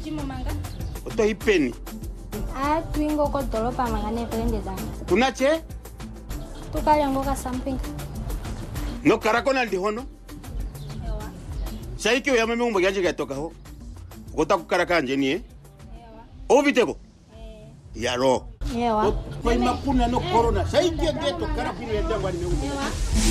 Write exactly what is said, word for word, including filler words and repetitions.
chimo manga. Oto ipeni. Ah, twingo ko dolopa manga ne prende zanga. Tunache? Tukale ngoka something. No karakona ndi hono. Ewa. Saiki oyame mumbo yanje gatoka ho. Kota kukaraka nje ni eh. Ewa. Oviteko. Eh. Yaro. Ewa. Kwa imakuna no corona. Saiki geto karakuru ya ndangwa ni mumbo. Ewa.